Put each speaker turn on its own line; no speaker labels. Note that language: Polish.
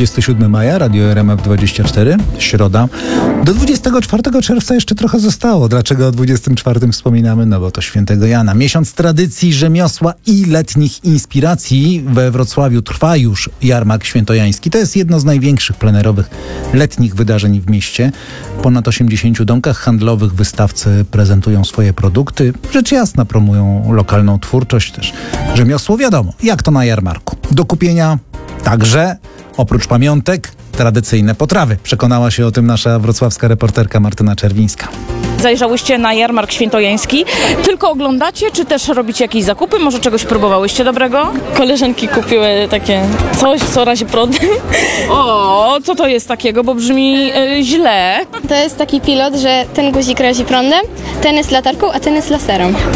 27 maja, Radio RMF24, środa. Do 24 czerwca jeszcze trochę zostało. Dlaczego o 24 wspominamy? No bo to Świętego Jana. Miesiąc tradycji, rzemiosła i letnich inspiracji. We Wrocławiu trwa już jarmark świętojański. To jest jedno z największych plenerowych letnich wydarzeń w mieście. W ponad 80 domkach handlowych wystawcy prezentują swoje produkty. Rzecz jasna promują lokalną twórczość też. Rzemiosło wiadomo, jak to na jarmarku. Do kupienia także, oprócz pamiątek, tradycyjne potrawy. Przekonała się o tym nasza wrocławska reporterka Martyna Czerwińska.
Zajrzałyście na jarmark świętojański. Tylko oglądacie, czy też robicie jakieś zakupy? Może czegoś próbowałyście dobrego?
Koleżanki kupiły takie coś, co razie prądem.
O, co to jest takiego, bo brzmi źle.
To jest taki pilot, że ten guzik razi prądem, ten jest latarką, a ten jest laserem.